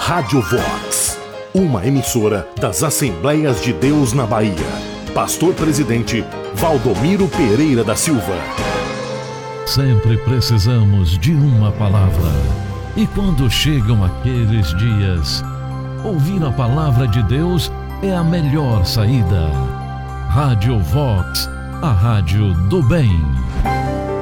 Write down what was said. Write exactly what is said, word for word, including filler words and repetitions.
Rádio Vox, uma emissora das Assembleias de Deus na Bahia. Pastor Presidente, Valdomiro Pereira da Silva. Sempre precisamos de uma palavra. E quando chegam aqueles dias, ouvir a palavra de Deus é a melhor saída. Rádio Vox, a rádio do bem.